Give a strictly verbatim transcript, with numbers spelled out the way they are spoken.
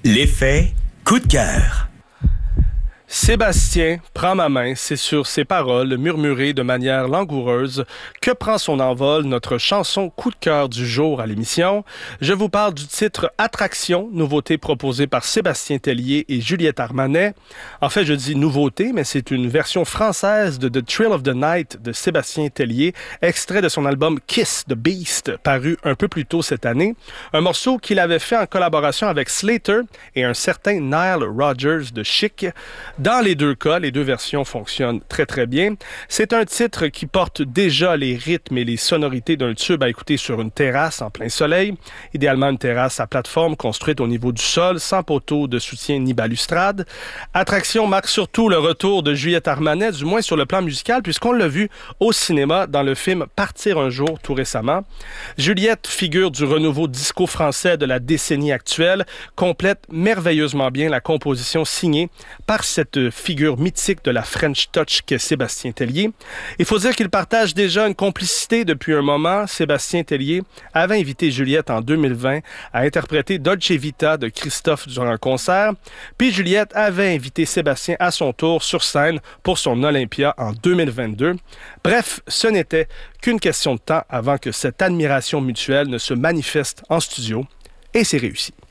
L'effet coup de cœur. Sébastien prend ma main, c'est sur ses paroles murmurées de manière langoureuse que prend son envol notre chanson coup de cœur du jour à l'émission. Je vous parle du titre Attraction, nouveauté proposée par Sébastien Tellier et Juliette Armanet. En fait, je dis nouveauté, mais c'est une version française de The Thrill of the Night de Sébastien Tellier, extrait de son album Kiss the Beast, paru un peu plus tôt cette année. Un morceau qu'il avait fait en collaboration avec Slater et un certain Nile Rodgers de Chic. Dans les deux cas, les deux versions fonctionnent très très bien. C'est un titre qui porte déjà les rythmes et les sonorités d'un tube à écouter sur une terrasse en plein soleil, idéalement une terrasse à plateforme construite au niveau du sol, sans poteau de soutien ni balustrade. Attraction marque surtout le retour de Juliette Armanet, du moins sur le plan musical, puisqu'on l'a vu au cinéma dans le film Partir un jour tout récemment. Juliette, figure du renouveau disco français de la décennie actuelle, complète merveilleusement bien la composition signée par cette figure mythique de la French Touch qu'est Sébastien Tellier. Il faut dire qu'il partage déjà une complicité depuis un moment. Sébastien Tellier avait invité Juliette en deux mille vingt à interpréter Dolce Vita de Christophe durant un concert, puis Juliette avait invité Sébastien à son tour sur scène pour son Olympia en deux mille vingt-deux. Bref, ce n'était qu'une question de temps avant que cette admiration mutuelle ne se manifeste en studio, et c'est réussi.